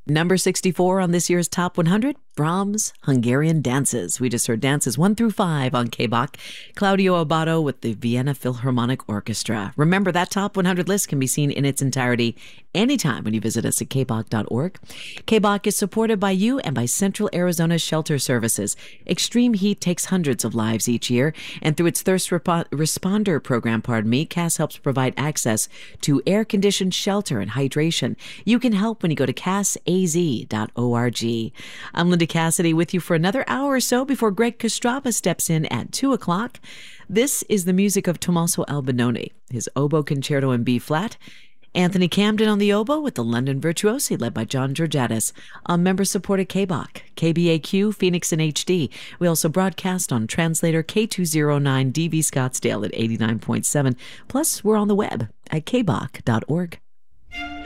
Number 64 on this year's Top 100, Brahms' Hungarian Dances. We just heard dances 1 through 5 on KBach. Claudio Abbado with the Vienna Philharmonic Orchestra. Remember, that Top 100 list can be seen in its entirety anytime when you visit us at kbach.org. KBach is supported by you and by Central Arizona Shelter Services. Extreme heat takes hundreds of lives each year, and through its Thirst Responder program, CAS helps provide access to air-conditioned shelter and hydration. You can help when you go to CASAZ.org. I'm Linda Cassidy with you for another hour or so before Greg Kostrava steps in at 2 o'clock. This is the music of Tommaso Albinoni, his oboe concerto in B-flat. Anthony Camden on the oboe with the London Virtuosi led by John Georgatos on member-supported KBach, KBAQ, Phoenix and HD. We also broadcast on translator K209 DV Scottsdale at 89.7. Plus, we're on the web at kbach.org.